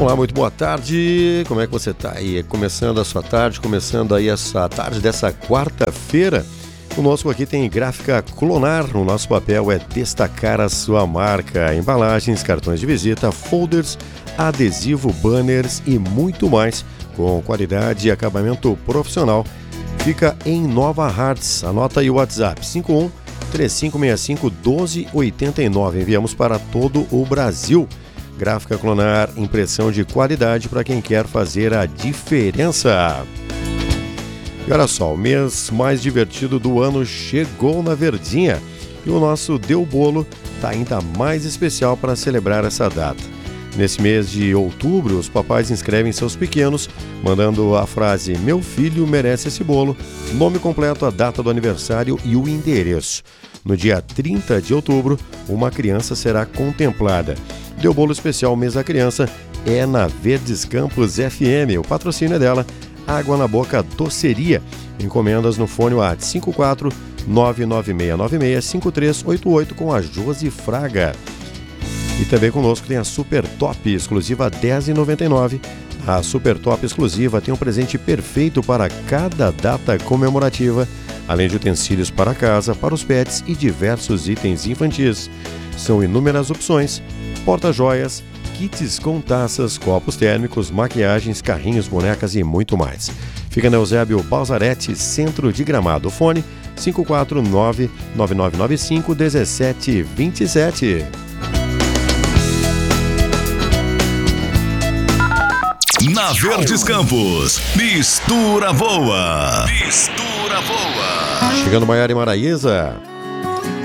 Olá, muito boa tarde. Como é que você está aí? Começando a sua tarde, começando aí essa tarde dessa quarta-feira. Conosco aqui tem Gráfica Clonar. O nosso papel é destacar a sua marca. Embalagens, cartões de visita, folders, adesivo, banners e muito mais. Com qualidade e acabamento profissional. Fica em Nova Hartz. Anota aí o WhatsApp: 51-3565-1289. Enviamos para todo o Brasil. Gráfica Clonar, impressão de qualidade para quem quer fazer a diferença. E olha só, o mês mais divertido do ano chegou na Verdinha e o nosso Deu Bolo está ainda mais especial para celebrar essa data. Nesse mês de outubro, os papais inscrevem seus pequenos, mandando a frase "Meu filho merece esse bolo", nome completo, a data do aniversário e o endereço. No dia 30 de outubro, uma criança será contemplada. Deu Bolo Especial Mês da Criança é na Verdes Campos FM. O patrocínio é dela, Água na Boca Doceria. Encomendas no fone WhatsApp 54996965388 com a Josi Fraga. E também conosco tem a Super Top, exclusiva R$10,99. A Super Top exclusiva tem um presente perfeito para cada data comemorativa, além de utensílios para casa, para os pets e diversos itens infantis. São inúmeras opções: porta-joias, kits com taças, copos térmicos, maquiagens, carrinhos, bonecas e muito mais. Fica na Eusébio Balzarete, centro de Gramado. Fone 549-9995-1727. Na Verdes Campos, Mistura Boa. Mistura Boa. Chegando Maiara e Maraísa.